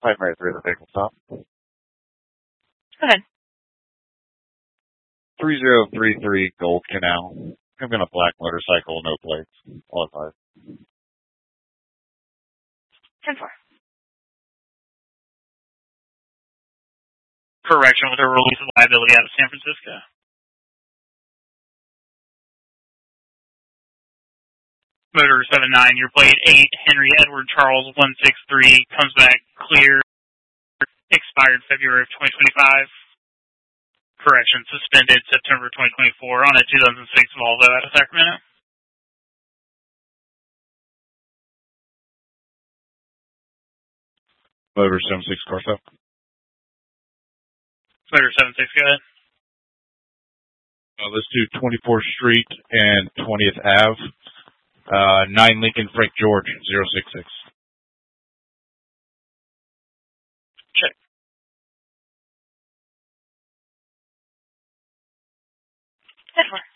Primary 3 of the vehicle stop. Go ahead. 3033 Gold Canal. I'm in a black motorcycle, no plates. All advised. 10-4. Correction with a release of liability out of San Francisco. Motor 79, your plate 8, Henry Edward Charles 163, comes back clear, expired February of 2025. Correction, suspended September 2024 on a 2006 Volvo out of Sacramento. Motor 76 car stop. Motor 76, go ahead. Let's do 24th Street and 20th Ave. 9 Lincoln Frank George 066. Check. That's 4.